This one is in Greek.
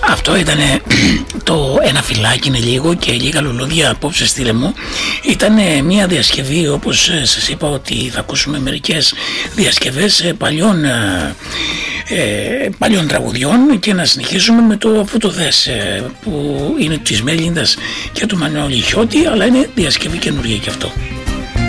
Αυτό ήταν το ένα φυλάκι είναι λίγο και λίγα λουλούδια απόψε στείλε μου. Ήταν μια διασκευή, όπως σας είπα ότι θα ακούσουμε μερικές διασκευές παλιών τραγουδιών, και να συνεχίσουμε με το Αφού το δες, που είναι της Μέλινδας και του Μανώλη Χιώτη, αλλά είναι διασκευή καινούργια και αυτό.